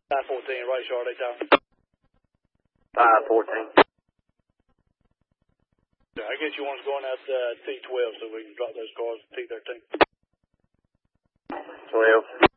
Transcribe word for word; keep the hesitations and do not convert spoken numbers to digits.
five fourteen, right Charlotte, tower. five fourteen. I guess you want us going out uh, T twelve so we can drop those cars T thirteen. twelve.